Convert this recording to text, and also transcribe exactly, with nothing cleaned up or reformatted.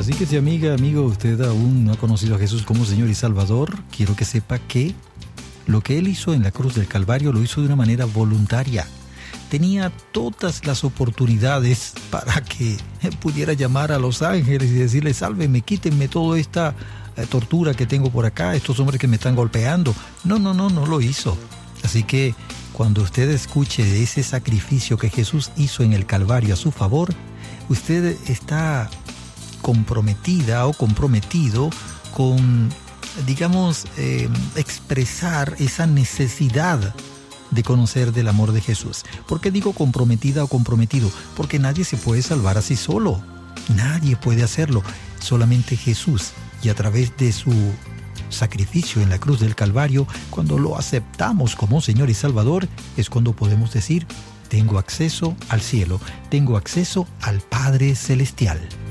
Así que si amiga, amigo, usted aún no ha conocido a Jesús como Señor y Salvador, quiero que sepa que lo que Él hizo en la cruz del Calvario lo hizo de una manera voluntaria. Tenía todas las oportunidades para que pudiera llamar a los ángeles y decirles, sálvenme, quítenme toda esta eh, tortura que tengo por acá, estos hombres que me están golpeando. No, no, no, no lo hizo. Así que cuando usted escuche de ese sacrificio que Jesús hizo en el Calvario a su favor, usted está comprometida o comprometido con, digamos, eh, expresar esa necesidad de conocer del amor de Jesús. ¿Por qué digo comprometida o comprometido? Porque nadie se puede salvar así solo. Nadie puede hacerlo. Solamente Jesús. Y a través de su sacrificio en la cruz del Calvario, cuando lo aceptamos como Señor y Salvador, es cuando podemos decir, tengo acceso al cielo, tengo acceso al Padre Celestial.